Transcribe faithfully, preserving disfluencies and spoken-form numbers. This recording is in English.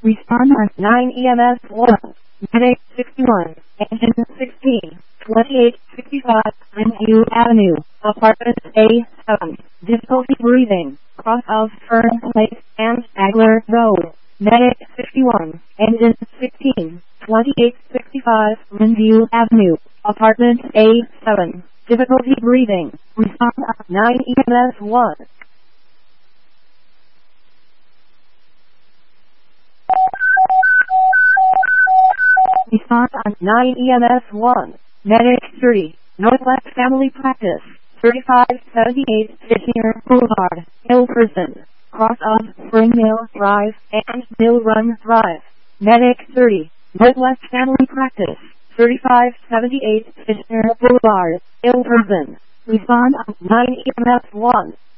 Respond on nine E M S one. Medic sixty-one. Engine sixteen. twenty-eight sixty-five. Greenview Avenue. Apartment A seven. Difficulty breathing. Cross of Fern Place and Agler Road. Medic sixty-one. Engine sixteen. twenty-eight sixty-five. Greenview Avenue. Apartment A seven. Difficulty breathing. Respond on nine E M S one. Respond on nine E M S one. Medic thirty. Northwest Family Practice. thirty-five seventy-eight Fishner Boulevard, Hilferson. Cross of Spring Mill Drive and Mill Run Drive. Medic thirty. Northwest Family Practice. thirty-five seventy-eight Fishner Boulevard, Hilferson. Respond on nine E M S one.